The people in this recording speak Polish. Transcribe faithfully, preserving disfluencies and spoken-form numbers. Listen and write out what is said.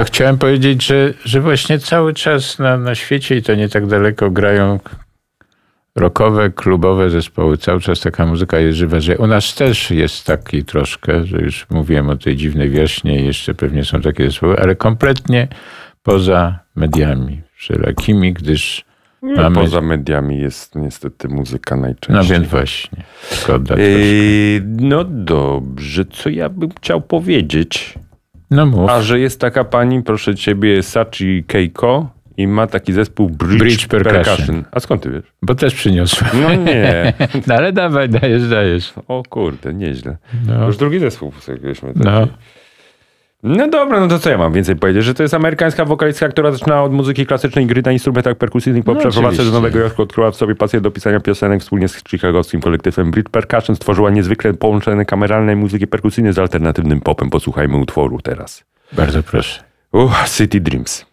chciałem powiedzieć, że, że właśnie cały czas na, na świecie i to nie tak daleko grają rockowe, klubowe zespoły. Cały czas taka muzyka jest żywa, że u nas też jest taki troszkę, że już mówiłem o tej dziwnej wiośnie i jeszcze pewnie są takie zespoły, ale kompletnie poza mediami wszelakimi, gdyż mamy... Poza mediami jest niestety muzyka najczęściej. No więc właśnie. Szkoda Yy, no dobrze, co ja bym chciał powiedzieć? No mów. A że jest taka pani, proszę ciebie, Sachi Keiko i ma taki zespół Bridge, Bridge Percussion. Percussion. A skąd ty wiesz? Bo też przyniosłem. No nie. No ale dawaj, dajesz, dajesz. O kurde, nieźle. No. Już drugi zespół sobie No. No dobra, no to co ja mam więcej powiedzieć? Że to jest amerykańska wokalistka, która zaczyna od muzyki klasycznej, gry na instrumentach perkusyjnych, po No przeprowadzce do oczywiście. Nowego Jorku odkryła w sobie pasję do pisania piosenek wspólnie z chicagowskim kolektywem Bridge Percussion. Stworzyła niezwykle połączone kameralne muzyki perkusyjne z alternatywnym popem. Posłuchajmy utworu teraz. Bardzo proszę. Uh, City Dreams.